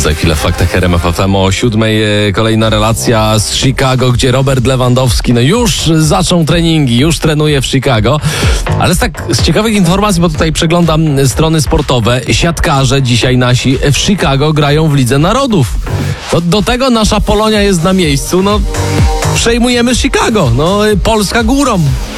Za chwilę w Faktach RMF FM o 7:00 kolejna relacja z Chicago, gdzie Robert Lewandowski już zaczął treningi, już trenuje w Chicago. Ale z ciekawych informacji, bo tutaj przeglądam strony sportowe, siatkarze dzisiaj nasi w Chicago grają w Lidze Narodów. Do tego nasza Polonia jest na miejscu, przejmujemy Chicago, Polska górą.